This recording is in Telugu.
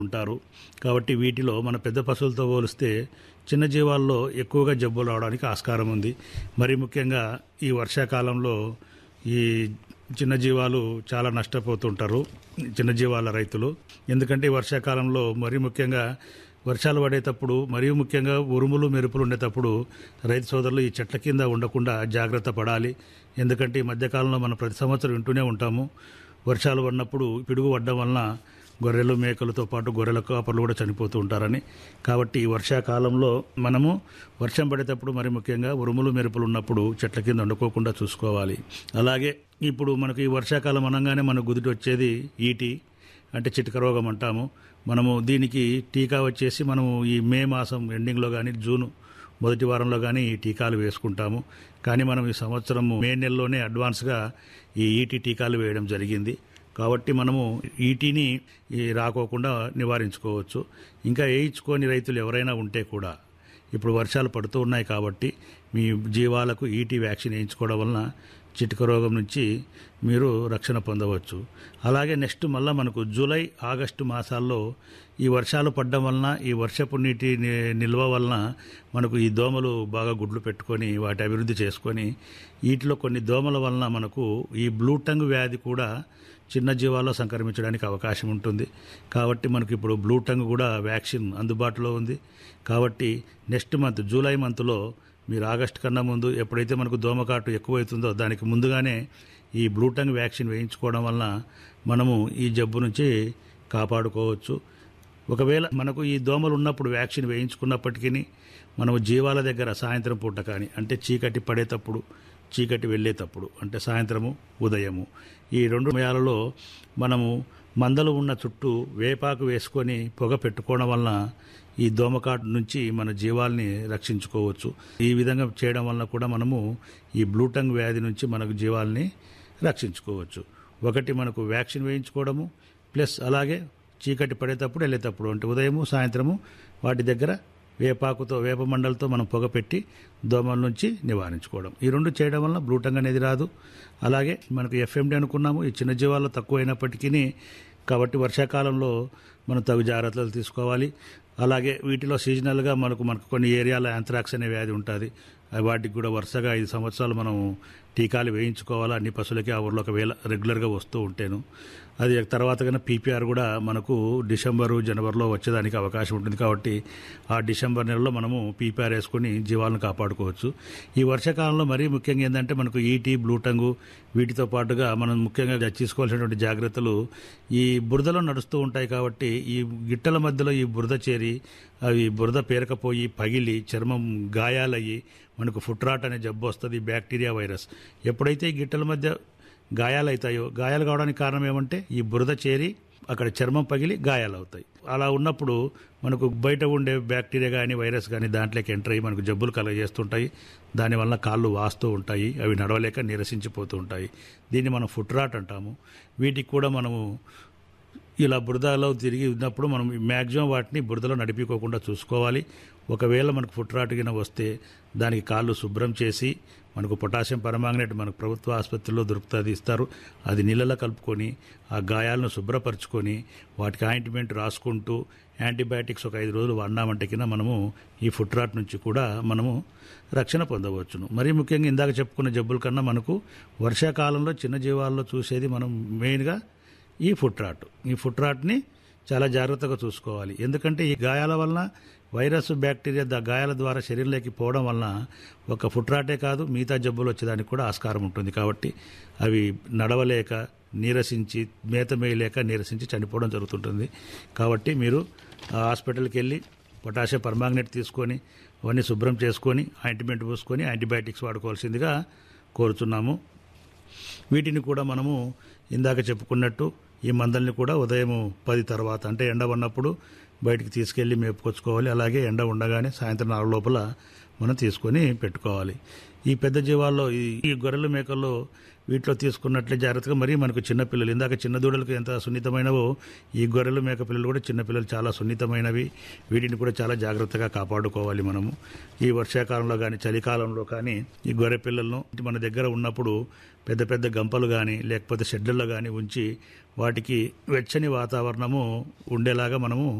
ఉంటారు. కాబట్టి వీటిలో మన పెద్ద పశువులతో పోలిస్తే చిన్న జీవాల్లో ఎక్కువగా జబ్బులు రావడానికి ఆస్కారం ఉంది. మరి ముఖ్యంగా ఈ వర్షాకాలంలో ఈ చిన్న జీవాలు చాలా నష్టపోతుంటారు, చిన్న జీవాల రైతులు. ఎందుకంటే ఈ వర్షాకాలంలో మరి ముఖ్యంగా వర్షాలు పడేటప్పుడు, మరియు ముఖ్యంగా ఉరుములు మెరుపులు ఉండేటప్పుడు రైతు సోదరులు ఈ చెట్ల కింద ఉండకుండా జాగ్రత్త పడాలి. ఎందుకంటే ఈ మధ్యకాలంలో మనం ప్రతి సంవత్సరం వింటూనే ఉంటాము, వర్షాలు పడినప్పుడు పిడుగు పడడం వలన గొర్రెలు మేకలతో పాటు గొర్రెల కాపర్లు కూడా చనిపోతూ ఉంటారని. కాబట్టి ఈ వర్షాకాలంలో మనము వర్షం పడేటప్పుడు మరి ముఖ్యంగా ఉరుములు మెరుపులు ఉన్నప్పుడు చెట్ల కింద వండుకోకుండా చూసుకోవాలి. అలాగే ఇప్పుడు మనకు ఈ వర్షాకాలం అనగానే మనకు గుర్తు వచ్చేది ఈటి, అంటే చిటిక రోగం అంటాము. మనము దీనికి టీకా వచ్చేసి మనము ఈ మే మాసం ఎండింగ్లో కానీ జూన్ మొదటి వారంలో కానీ ఈ టీకాలు వేసుకుంటాము. కానీ మనం ఈ సంవత్సరం మే నెలలోనే అడ్వాన్స్గా ఈ ఈటీ టీకాలు వేయడం జరిగింది. కాబట్టి మనము ఈటీని రాకోకుండా నివారించుకోవచ్చు. ఇంకా వేయించుకోని రైతులు ఎవరైనా ఉంటే కూడా ఇప్పుడు వర్షాలు పడుతూ ఉన్నాయి కాబట్టి మీ జీవాలకు ఈటీ వ్యాక్సిన్ వేయించుకోవడం వలన చిటిక రోగం నుంచి మీరు రక్షణ పొందవచ్చు. అలాగే నెక్స్ట్ మళ్ళీ మనకు జూలై ఆగస్టు మాసాల్లో ఈ వర్షాలు పడడం వలన, ఈ వర్షపు నీటి నిల్వ వలన మనకు ఈ దోమలు బాగా గుడ్లు పెట్టుకొని వాటి అభివృద్ధి చేసుకొని వీటిలో కొన్ని దోమల వలన మనకు ఈ బ్లూ టంగ్ వ్యాధి కూడా చిన్న జీవాల్లో సంక్రమించడానికి అవకాశం ఉంటుంది. కాబట్టి మనకు ఇప్పుడు బ్లూ టంగ్ కూడా వ్యాక్సిన్ అందుబాటులో ఉంది. కాబట్టి నెక్స్ట్ మంత్ జూలై మంత్లో మీరు ఆగస్టు కన్నా ముందు ఎప్పుడైతే మనకు దోమకాటు ఎక్కువవుతుందో దానికి ముందుగానే ఈ బ్లూ టంగ్ వ్యాక్సిన్ వేయించుకోవడం వలన మనము ఈ జబ్బు నుంచి కాపాడుకోవచ్చు. ఒకవేళ మనకు ఈ దోమలు ఉన్నప్పుడు వ్యాక్సిన్ వేయించుకున్నప్పటికీ మనము జీవాల దగ్గర సాయంత్రం పూట కానీ, అంటే చీకటి పడేటప్పుడు, చీకటి వెళ్ళేటప్పుడు, అంటే సాయంత్రము ఉదయము, ఈ 2 సమయాలలో మనము మందలు ఉన్న చుట్టూ వేపాకు వేసుకొని పొగ పెట్టుకోవడం వలన ఈ దోమకాటు నుంచి మన జీవాల్ని రక్షించుకోవచ్చు. ఈ విధంగా చేయడం వలన కూడా మనము ఈ బ్లూ టంగ్ వ్యాధి నుంచి మనకు జీవాల్ని రక్షించుకోవచ్చు. ఒకటి మనకు వ్యాక్సిన్ వేయించుకోవడము, ప్లస్ అలాగే చీకటి పడేటప్పుడు వెళ్ళేటప్పుడు, అంటే ఉదయము సాయంత్రము వాటి దగ్గర వేపాకుతో, వేప మండలతో మనం పొగ పెట్టి దోమల నుంచి నివారించుకోవడం. ఈ 2 చేయడం వలన బ్లూ టంగ్ అనేది రాదు. అలాగే మనకు ఎఫ్ఎండి అనుకున్నాము, ఈ చిన్న జీవాల్లో తక్కువైనప్పటికీ, కాబట్టి వర్షాకాలంలో మనం తగు జాగ్రత్తలు తీసుకోవాలి. అలాగే వీటిలో సీజనల్గా మనకు కొన్ని ఏరియాలో యాంథ్రాక్స్ అనే వ్యాధి ఉంటుంది. వాటికి కూడా వరుసగా 5 సంవత్సరాలు మనం టీకాలు వేయించుకోవాలి. అన్ని పశువులకి ఆ ఊర్లో ఒకవేళ రెగ్యులర్గా వస్తూ ఉంటాను. అది తర్వాత కన్నా పీపీఆర్ కూడా మనకు డిసెంబరు జనవరిలో వచ్చేదానికి అవకాశం ఉంటుంది. కాబట్టి ఆ డిసెంబర్ నెలలో మనము పీపీఆర్ వేసుకొని జీవాలను కాపాడుకోవచ్చు. ఈ వర్షాకాలంలో మరీ ముఖ్యంగా ఏంటంటే మనకు ఈటీ, బ్లూ టంగు వీటితో పాటుగా మనం ముఖ్యంగా తీసుకోవాల్సినటువంటి జాగ్రత్తలు, ఈ బురదలో నడుస్తూ ఉంటాయి కాబట్టి ఈ గిట్టల మధ్యలో ఈ బురద చేరి అవి బురద పేరకపోయి పగిలి చర్మం గాయాలయ్యి మనకు ఫుట్ రాట్ అనే జబ్బు వస్తుంది, బ్యాక్టీరియా వైరస్. ఎప్పుడైతే ఈ గిట్టల మధ్య గాయాలు అవుతాయో, గాయాలు కావడానికి కారణం ఏమంటే ఈ బురద చేరి అక్కడ చర్మం పగిలి గాయాలు అవుతాయి. అలా ఉన్నప్పుడు మనకు బయట ఉండే బ్యాక్టీరియా కానీ వైరస్ కానీ దాంట్లోకి ఎంటర్ అయ్యి మనకు జబ్బులు కలగజేస్తుంటాయి. దానివల్ల కాళ్ళు వాస్తూ ఉంటాయి, అవి నడవలేక నీరసించిపోతూ ఉంటాయి. దీన్ని మనం ఫుట్ రాట్ అంటాము. వీటికి కూడా మనము ఇలా బురదలో తిరిగి ఉన్నప్పుడు మనం మ్యాక్సిమం వాటిని బురదలో నడిపించుకోకుండా చూసుకోవాలి. ఒకవేళ మనకు ఫుట్ రాట్ కింద వస్తే దానికి కాళ్ళు శుభ్రం చేసి మనకు పొటాషియం పరమాంగనేట్ మనకు ప్రభుత్వ ఆసుపత్రిలో దొరుకుతుంది, ఇస్తారు. అది నీళ్ళలో కలుపుకొని ఆ గాయాలను శుభ్రపరచుకొని వాటికి ఆయింట్మెంట్ రాసుకుంటూ యాంటీబయాటిక్స్ ఒక 5 రోజులు వాడినామంటే కింద మనము ఈ ఫుట్ రాట్ నుంచి కూడా మనము రక్షణ పొందవచ్చును. మరీ ముఖ్యంగా ఇందాక చెప్పుకున్న జబ్బుల కన్నా మనకు వర్షాకాలంలో చిన్న జీవాల్లో చూసేది మనం మెయిన్గా ఈ ఫుట్ రాట్. ఈ ఫుట్ రాట్ని చాలా జాగ్రత్తగా చూసుకోవాలి. ఎందుకంటే ఈ గాయాల వలన వైరస్, బ్యాక్టీరియా గాయాల ద్వారా శరీరంలోకి పోవడం వలన ఒక ఫుట్ రాటే కాదు మిగతా జబ్బులు వచ్చేదానికి కూడా ఆస్కారం ఉంటుంది. కాబట్టి అవి నడవలేక నీరసించి, మేత మేయలేక నీరసించి చనిపోవడం జరుగుతుంటుంది. కాబట్టి మీరు హాస్పిటల్కి వెళ్ళి పొటాషియం పర్మాంగనేట్ తీసుకొని అవన్నీ శుభ్రం చేసుకొని ఆయింట్మెంట్ పూసుకొని యాంటీబయాటిక్స్ వాడుకోవాల్సిందిగా కోరుతున్నాము. వీటిని కూడా మనము ఇందాక చెప్పుకున్నట్టు ఈ మందల్ని కూడా ఉదయం 10 తర్వాత, అంటే ఎండ ఉన్నప్పుడు బయటికి తీసుకెళ్ళి మేపుకొచ్చుకోవాలి. అలాగే ఎండ ఉండగానే సాయంత్రం 4 లోపల మనం తీసుకొని పెట్టుకోవాలి. ఈ పెద్ద జీవాల్లో ఈ గొర్రెల మేకల్లో వీటిలో తీసుకున్నట్లే జాగ్రత్తగా మరీ మనకు చిన్నపిల్లలు ఇందాక చిన్న దూడలకు ఎంత సున్నితమైనవో ఈ గొర్రెలు మేక పిల్లలు కూడా చిన్నపిల్లలు చాలా సున్నితమైనవి. వీటిని కూడా చాలా జాగ్రత్తగా కాపాడుకోవాలి మనము. ఈ వర్షాకాలంలో కానీ చలికాలంలో కానీ ఈ గొర్రె పిల్లలను మన దగ్గర ఉన్నప్పుడు పెద్ద పెద్ద గంపలు కానీ లేకపోతే షెడ్లలో కానీ ఉంచి వాటికి వెచ్చని వాతావరణము ఉండేలాగా మనము